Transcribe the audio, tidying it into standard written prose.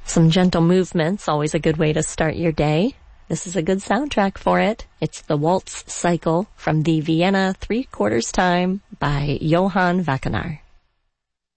Some gentle movements, always a good way to start your day. This is a good soundtrack for it. It's the Waltz Cycle from the Vienna 3/4 Time by Johann Wackenaar.